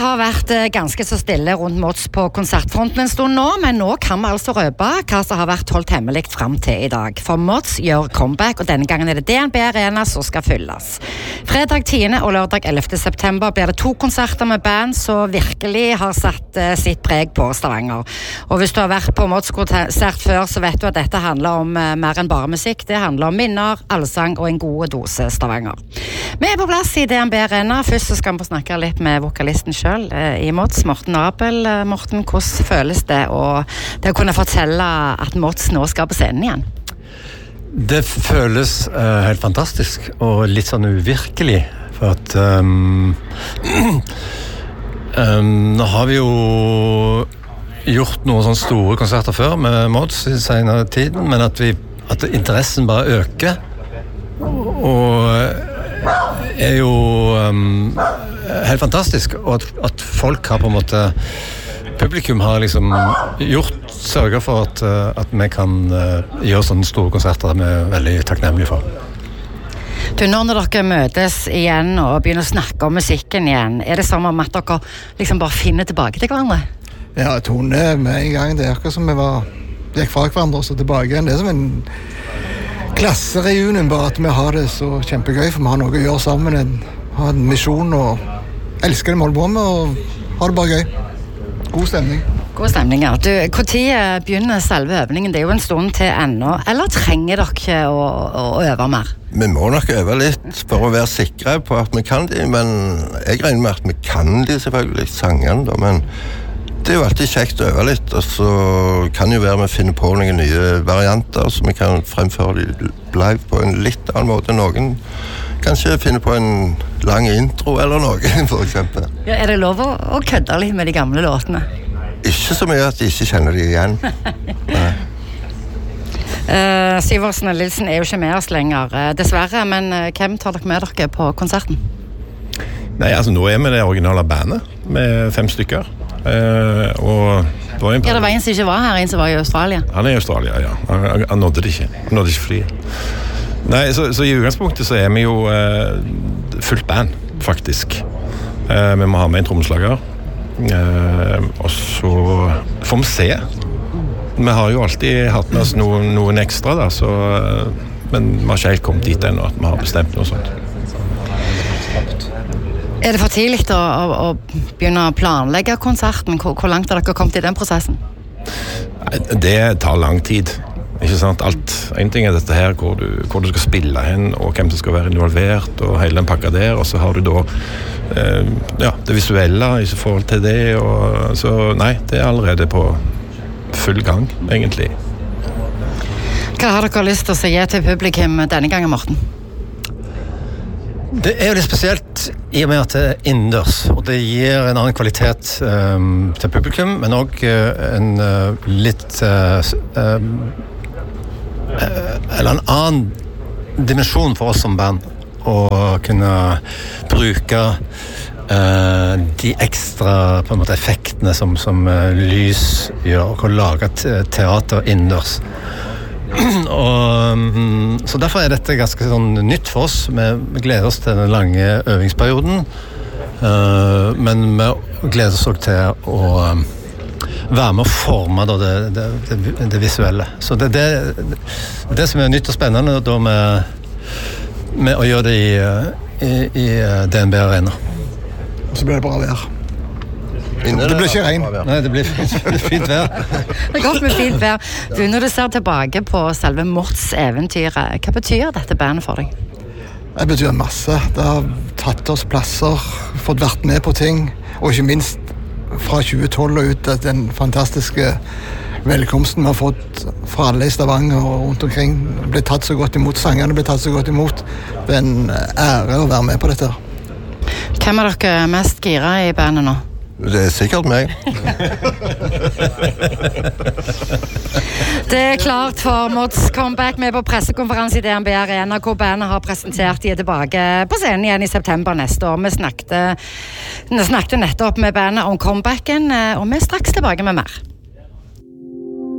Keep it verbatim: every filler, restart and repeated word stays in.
har vært ganske så stille rundt Mods på konsertfronten en stund nå, men nå kan vi altså røpe hva som har vært holdt hemmelig frem til i dag. For Mods gjør comeback, og denne gangen er det D N B Arena som skal fylles. Fredag tiende og lørdag ellevte september blir det to konserter med band som virkelig har satt uh, sitt preg på Stavanger. Og hvis du har vært på Mods konsert før, så vet du at dette handler om uh, mer enn bare musikk. Det handler om minner, allsang og en god dose Stavanger. Vi er på plass i D N B Arena. Først så skal vi snakke litt med vokalisten selv uh, i Mods, Morten Abel. Uh, Morten, hvordan føles det å, det å kunne fortelle at Mods nå skal på scenen igjen? Det føles uh, helt fantastisk og litt sånn uvirkelig, for at um, um, nå har vi jo gjort noen sånne store konserter før med Mods i senere tiden, men at, vi, at interessen bare øker, og er jo um, helt fantastisk, og at, at folk har på en måte, publikum har liksom gjort, sørget for at, at vi kan uh, gjøre sånne store konserter vi er veldig takknemlige for. Du, nå når dere møtes igjen og begynner å snakke om musikken igjen, er det som om at dere liksom bare finner tilbake til hverandre? Ja, Tone med i gang, det er akkurat som vi var, gikk fra hverandre og så tilbake igjen. Det er som en klassereunion, bare at vi har det så kjempegøy, for vi har noe å gjøre sammen, en, har en misjon og elsker det vi holder på med, og har det bare gøy. God stemning. God stemning, ja. Du, hvor tid begynner selve øvningen? Det er jo en stund til ennå. Eller trenger dere å, å øve mer? Vi må nok øve litt for å være sikre på at vi kan de, men jeg regner med at vi kan de selvfølgelig, sangene da, men det er jo alltid kjekt å øve litt, og så kan jo være vi finner på noen nye varianter, så vi kan fremføre de live på en litt annen måte enn noen. Kanskje finne på en lang intro eller noe, for eksempel. Ja, er det lov å, å kødde litt med de gamle låtene? Ikke så mye at de ikke kjenner de igjen. Nei. Uh, Sivertsen og Lilsen er jo ikke med oss lenger, uh, dessverre, men uh, hvem tar dere med dere på konserten? Nei, altså nå er vi det originale bandet, med fem stykker. Uh, og det var en ja, det var en som ikke var her, en som var i Australia. Han er i Australia, ja. Han, han, han nådde det ikke. Han nådde ikke flyet. Nei, så, så i utgangspunktet så er vi jo uh, fullt band, faktisk. Uh, vi må ha med en trommeslager. Uh, og så får vi se. Vi har jo alltid hatt med oss noen, noen ekstra, da, så, uh, men vi har ikke helt kommet dit ennå at vi har bestemt noe sånt. Er det for tidlig å, å, å begynne å planlegge konserten? Hvor, hvor langt har dere kommet i den prosessen? Det tar lang tid, ikke sant? Alt, en ting er dette her, hvor du, hvor du skal spille hen, og hvem som skal være involvert, og hele den pakka der, og så har du da eh, ja, det visuelle i forhold til det, og så nei, det er allerede på full gang, egentlig. Hva har dere lyst til å gi til publikum denne gangen, Morten? Det er jo litt spesielt i og med at det er innendørs, og det gir en annen kvalitet um, til publikum, men også uh, en uh, litt uh, um, uh, eller en annen dimensjon for oss som band, å kunne bruke uh, de ekstra på en måte, effektene som, som uh, lys gjør, og lage te- teater innendørs. Og, så derfor er dette ganske sånn nytt for oss. Vi gleder oss til den lange øvingsperioden, uh, men vi gleder oss også til å um, være med å forme da, det, det, det, det visuelle. Så det er det, det som er nytt og spennende da med, med å gjøre det i, i, i D N B Arena. Og så blir det bra vær. Det blir ikke regn. Nei, det blir fint vær. Det er godt med fint vær. Du, når du ser tilbake på selve Mods-eventyret, hva betyr dette bandet for deg? Det betyr masse. Det har tatt oss plasser, fått vært med på ting, og ikke minst fra tjue tolv og ut den fantastiske velkomsten vi har fått fra alle i Stavanger og rundt omkring. Det ble tatt så godt imot, sangerne ble tatt så godt imot. Det er en ære å være med på dette. Hvem er dere mest gira i bandet nå? Det er sikkert meg. Det er klart for Mods comeback med på pressekonferanse i D N B Arena, hvor bandet har presentert de er tilbake på scenen igjen i september neste år. Vi snakket, vi snakket nettopp med bandet om comebacken, og vi er straks tilbake med mer.